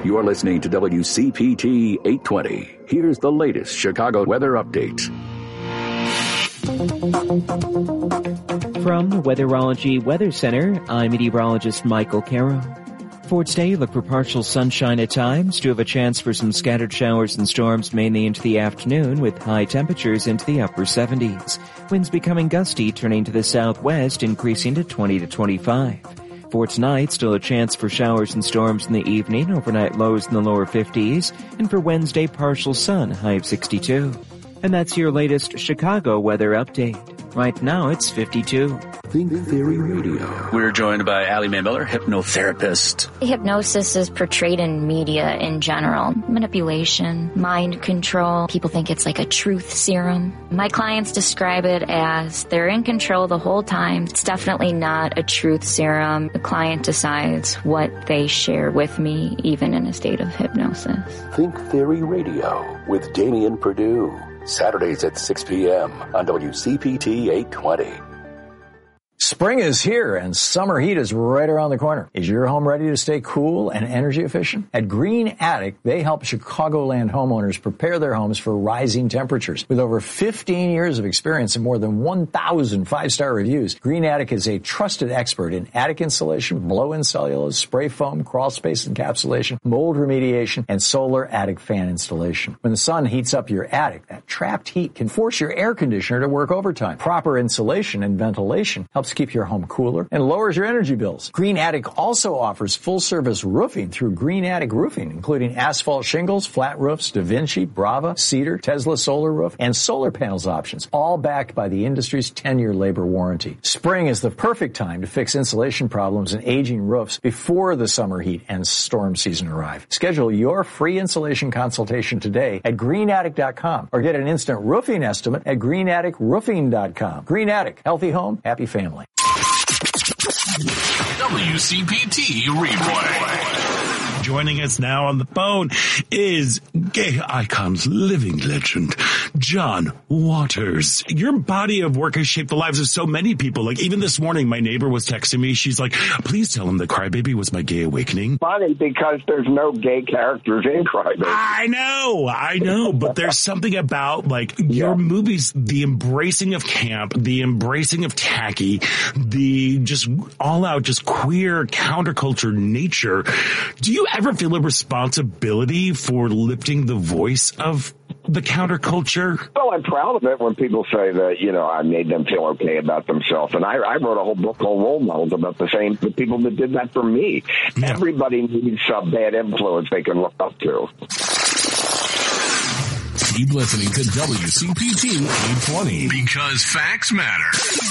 You're listening to WCPT 820. Here's the latest Chicago weather update. From the Weatherology Weather Center, I'm meteorologist Michael Caro. For today, look for partial sunshine at times. Do have a chance for some scattered showers and storms mainly into the afternoon with high temperatures into the upper 70s. Winds becoming gusty, turning to the southwest, increasing to 20 to 25. For tonight, still a chance for showers and storms in the evening, overnight lows in the lower 50s, and for Wednesday, partial sun, high of 62. And that's your latest Chicago weather update. Right now, it's 52. Think Theory Radio. We're joined by Allie Mae Miller, hypnotherapist. Hypnosis is portrayed in media in general. Manipulation, mind control. People think it's like a truth serum. My clients describe it as they're in control the whole time. It's definitely not a truth serum. The client decides what they share with me, even in a state of hypnosis. Think Theory Radio with Damian Perdue. Saturdays at 6 p.m. on WCPT 820. Spring is here and summer heat is right around the corner. Is your home ready to stay cool and energy efficient? At Green Attic, they help Chicagoland homeowners prepare their homes for rising temperatures. With over 15 years of experience and more than 1,000 five-star reviews, Green Attic is a trusted expert in attic insulation, blow-in cellulose, spray foam, crawl space encapsulation, mold remediation, and solar attic fan installation. When the sun heats up your attic, that trapped heat can force your air conditioner to work overtime. Proper insulation and ventilation helps keep your home cooler and lowers your energy bills. Green Attic also offers full-service roofing through Green Attic Roofing, including asphalt shingles, flat roofs, Da Vinci, Brava, Cedar, Tesla solar roof, and solar panels options, all backed by the industry's 10-year labor warranty. Spring is the perfect time to fix insulation problems and aging roofs before the summer heat and storm season arrive. Schedule your free insulation consultation today at greenattic.com or get an instant roofing estimate at greenatticroofing.com. Green Attic, healthy home, happy family. WCPT Replay. Joining us now on the phone is Gay Icons living legend, John Waters. Your body of work has shaped the lives of so many people. Like, even this morning, my neighbor was texting me. She's like, please tell him that Crybaby was my gay awakening. Funny, because there's no gay characters in Crybaby. I know. But there's something about, like, your movies, the embracing of camp, the embracing of tacky, the just all-out, just queer counterculture nature. Do you ever feel a responsibility for lifting the voice of the counterculture? Well, I'm proud of it when people say that, I made them feel okay about themselves. And I wrote a whole book called Role Models about the people that did that for me. Yeah. Everybody needs some bad influence they can look up to. Keep listening to WCPT 820 because facts matter.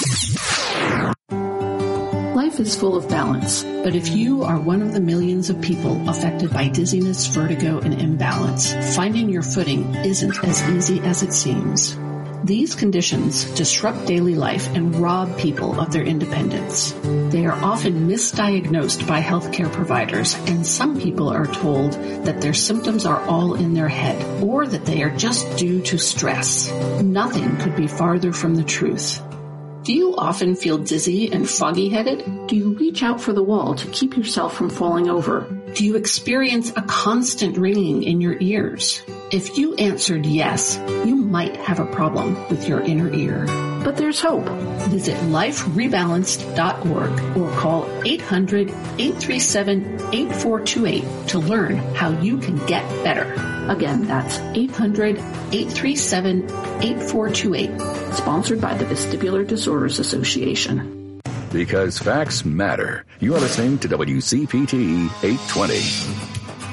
Life is full of balance, but if you are one of the millions of people affected by dizziness, vertigo, and imbalance, finding your footing isn't as easy as it seems. These conditions disrupt daily life and rob people of their independence. They are often misdiagnosed by healthcare providers, and some people are told that their symptoms are all in their head or that they are just due to stress. Nothing could be farther from the truth. Do you often feel dizzy and foggy-headed? Do you reach out for the wall to keep yourself from falling over? Do you experience a constant ringing in your ears? If you answered yes, you might have a problem with your inner ear. But there's hope. Visit liferebalanced.org or call 800-837-8428 to learn how you can get better. Again, that's 800-837-8428. Sponsored by the Vestibular Disorders Association. Because facts matter. You are listening to WCPT 820.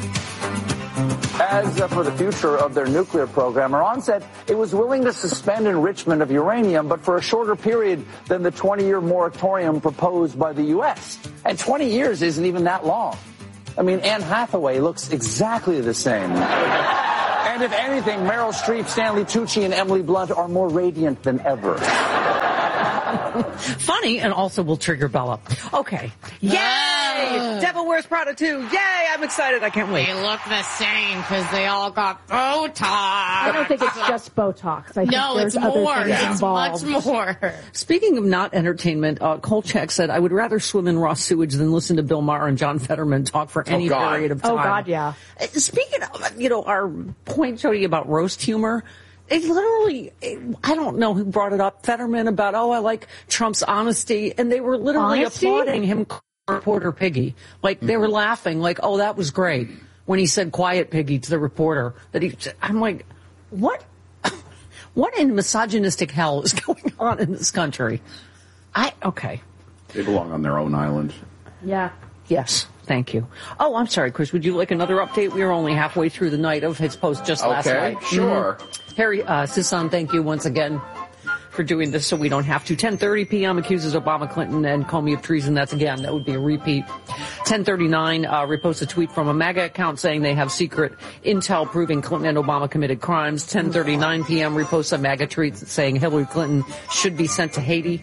As for the future of their nuclear program, Iran said it was willing to suspend enrichment of uranium, but for a shorter period than the 20-year moratorium proposed by the U.S. And 20 years isn't even that long. I mean, Anne Hathaway looks exactly the same. And if anything, Meryl Streep, Stanley Tucci, and Emily Blunt are more radiant than ever. Funny, and also will trigger Bella. Okay. Yay! Yay! Devil Wears Prada 2. Yay! I'm excited. I can't wait. They look the same because they all got Botox. I don't think it's just Botox. I think there's other things involved. It's much more. Speaking of not entertainment, Kolchak said, I would rather swim in raw sewage than listen to Bill Maher and John Fetterman talk for any period of time. Oh, God, yeah. Speaking of, our point, Jody, about roast humor, it literally, I don't know who brought it up, Fetterman, about, I like Trump's honesty, and they were literally applauding him, reporter Piggy. Like, they were laughing, like, oh, that was great, when he said quiet Piggy to the reporter. I'm like, what in misogynistic hell is going on in this country? Okay. They belong on their own island. Yeah. Yes. Thank you. Oh, I'm sorry, Chris. Would you like another update? We were only halfway through the night of his post just last night. Okay, sure. Harry Sisson, thank you once again for doing this so we don't have to. 10:30 p.m. accuses Obama, Clinton, and Comey of treason. That would be a repeat. 10:39 reposts a tweet from a MAGA account saying they have secret intel proving Clinton and Obama committed crimes. 10:39 p.m. reposts a MAGA tweet saying Hillary Clinton should be sent to Haiti.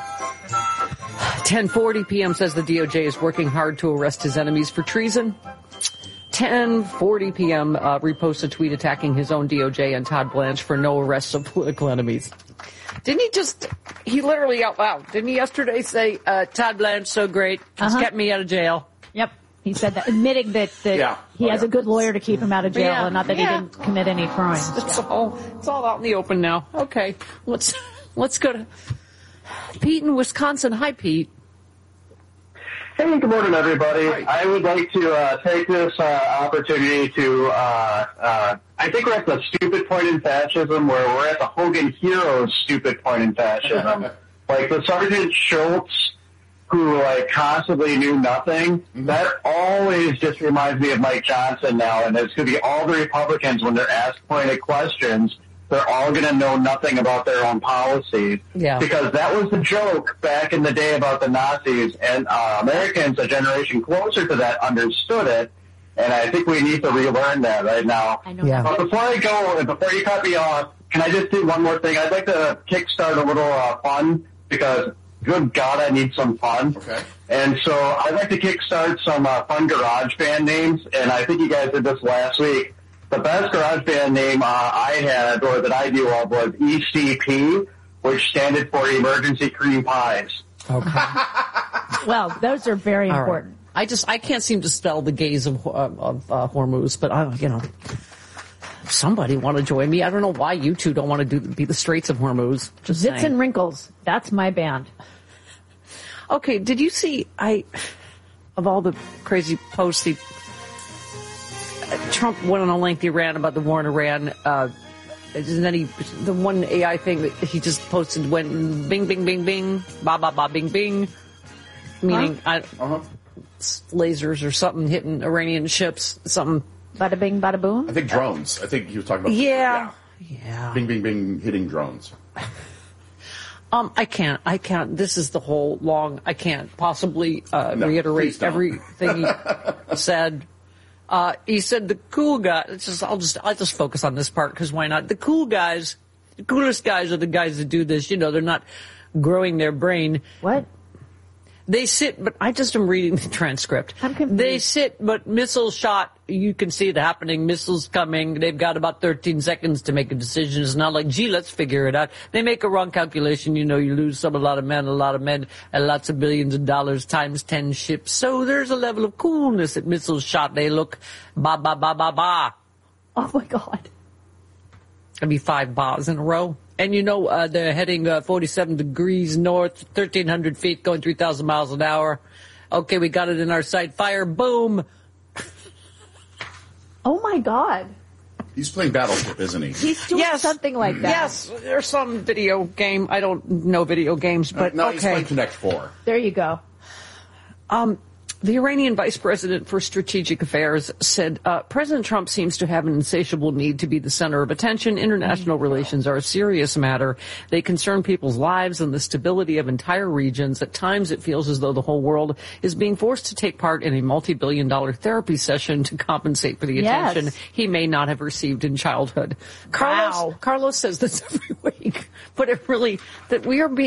10:40 p.m. says the DOJ is working hard to arrest his enemies for treason. 10:40 p.m. Reposts a tweet attacking his own DOJ and Todd Blanche for no arrests of political enemies. Didn't he literally out loud, didn't he yesterday say, Todd Blanche, so great, he's kept me out of jail? Yep. He said that, admitting that he has a good lawyer to keep him out of jail and not that he didn't commit any crimes. It's all out in the open now. Okay, let's go to Pete in Wisconsin. Hi, Pete. Hey, good morning, everybody. I would like to take this opportunity to, I think we're at the stupid point in fascism where we're at the Hogan Heroes stupid point in fascism. Like the Sergeant Schultz, who constantly knew nothing, that always just reminds me of Mike Johnson now, and it's going to be all the Republicans when they're asked pointed questions. They're all going to know nothing about their own policies. Yeah. Because that was the joke back in the day about the Nazis, and Americans, a generation closer to that, understood it, and I think we need to relearn that right now. I know. Yeah. But before I go, and before you cut me off, can I just do one more thing? I'd like to kickstart a little fun, because, good God, I need some fun. Okay. And so I'd like to kickstart some fun garage band names, and I think you guys did this last week. The best garage band name I had, or that I knew of, was ECP, which standard for Emergency Cream Pies. Okay. Well, those are very important. Right. I can't seem to spell the gaze of Hormuz, but somebody want to join me. I don't know why you two don't want to be the Straits of Hormuz. Just Zits saying. and Wrinkles. That's my band. Okay, did you see, of all the crazy posts, Trump went on a lengthy rant about the war in Iran, and then the one AI thing that he just posted went bing, bing, bing, bing, ba, ba, ba, bing, bing, meaning lasers or something hitting Iranian ships, something. Bada bing, bada boom? I think drones. I think he was talking about. Yeah. Bing, bing, bing, hitting drones. I can't. This is the whole long, I can't possibly reiterate everything he said. He said the cool guy. I'll just focus on this part because why not? The cool guys, the coolest guys are the guys that do this. They're not growing their brain. What? They sit, but I just am reading the transcript. I'm confused. They sit, but missiles shot. You can see it happening. Missiles coming. They've got about 13 seconds to make a decision. It's not like, gee, let's figure it out. They make a wrong calculation. You lose a lot of men, and lots of billions of dollars times 10 ships. So there's a level of coolness at missiles shot. They look ba, ba, ba, ba, ba. Oh, my God. It'll be 5 bars in a row. And they're heading 47 degrees north, 1,300 feet, going 3,000 miles an hour. Okay, we got it in our sight. Fire, boom. Oh, my God. He's playing Battleship, isn't he? He's doing something like that. Yes, there's some video game. I don't know video games, but no, okay. He's playing Connect 4. There you go. The Iranian vice president for strategic affairs said, President Trump seems to have an insatiable need to be the center of attention. International relations are a serious matter. They concern people's lives and the stability of entire regions. At times it feels as though the whole world is being forced to take part in a multi-billion-dollar therapy session to compensate for the attention he may not have received in childhood. Carlos says this every week, but that we are being